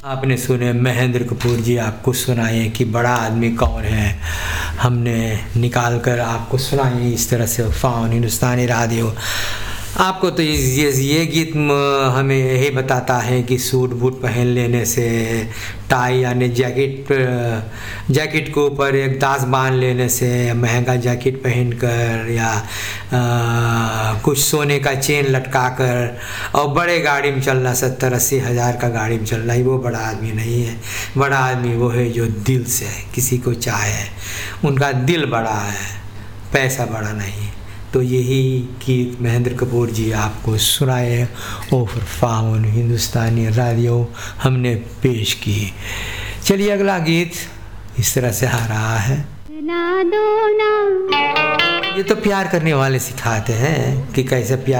आपने सुने महेंद्र कपूर जी आपको सुनाए कि बड़ा आदमी कौन है, हमने निकाल कर आपको सुनाए इस तरह से फाउन हिंदुस्तानी रेडियो। आपको तो ये गीत हमें यही बताता है कि सूट बूट पहन लेने से, टाई यानी जैकेट के ऊपर एक दास बांध लेने से, महंगा जैकेट पहनकर या कुछ सोने का चेन लटका कर और बड़े गाड़ी में चलना, 70-80 हज़ार का गाड़ी में चलना ही वो बड़ा आदमी नहीं है। बड़ा आदमी वो है जो दिल से किसी को चाहे, उनका दिल बड़ा है, पैसा बड़ा नहीं। तो यही गीत महेंद्र कपूर जी आपको सुनाए ओवर फाउन हिंदुस्तानी रेडियो हमने पेश की। चलिए अगला गीत इस तरह से आ रहा है। ये तो प्यार करने वाले सिखाते हैं कि कैसे प्यार